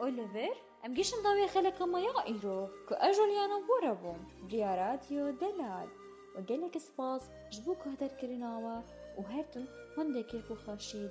اوليفر ام گیشن داوی خلق مایا ایرو که اجولیانا بورا بوم بریا رادیو دلال و گلک سپاس جبو که هدر کرناوا و هرتن هنده که خو خاشید